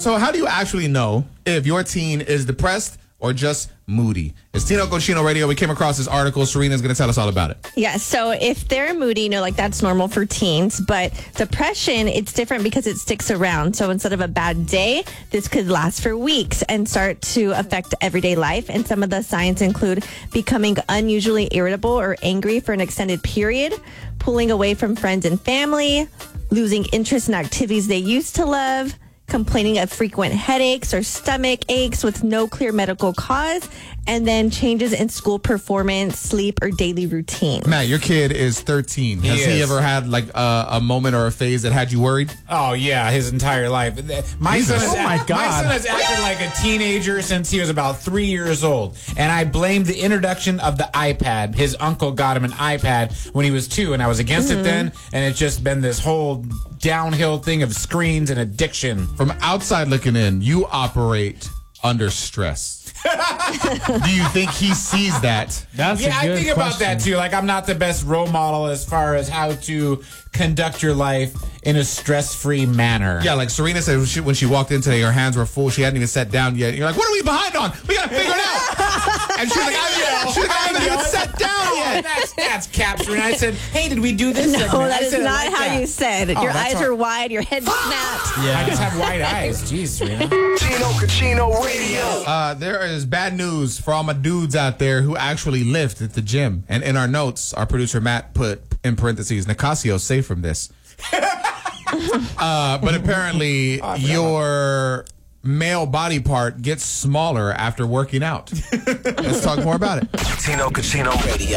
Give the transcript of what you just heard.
So how do you actually know if your teen is depressed or just moody? It's Tino Cochino Radio. We came across this article. Serena's going to tell us all about it. Yeah, so if they're moody, that's normal for teens. But depression, it's different because it sticks around. So instead of a bad day, this could last for weeks and start to affect everyday life. And some of the signs include becoming unusually irritable or angry for an extended period, pulling away from friends and family, losing interest in activities they used to love, complaining of frequent headaches or stomach aches with no clear medical cause, and then changes in school performance, sleep, or daily routine. Matt, your kid is 13. Has he ever had like a moment or a phase that had you worried? Oh, yeah, his entire life. My son has acted like a teenager since he was about 3 years old. And I blamed the introduction of the iPad. His uncle got him an iPad when he was 2, and I was against it then. And it's just been this whole downhill thing of screens and addiction. From outside looking in, you operate under stress. Do you think he sees that? I think about that too. Like, I'm not the best role model as far as how to conduct your life in a stress-free manner. Yeah, like Serena said when she walked in today, her hands were full. She hadn't even sat down yet. You're like, what are we behind on? We got to figure it out. And she's like, I haven't even sat down yet. That's cap, Serena. I said, hey, did we do this? No, that is not how you said. Your eyes are wide, your head snapped. Yeah. I just have wide eyes. Jeez, Serena. Tino Cochino Radio. There is bad news for all my dudes out there who actually lift at the gym. And in our notes, our producer Matt put in parentheses, Nicasio safe from this. But apparently your male body part gets smaller after working out. Let's talk more about it. Tino Cochino Radio.